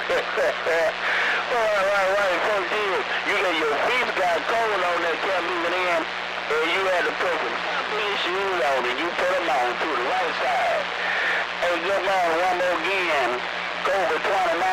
Right. Folks did. You got your feet got cold on that kept moving in, and you had to put some big shoes on, and you put them on to the right side. Hey, good morning, one more again. Go for 29.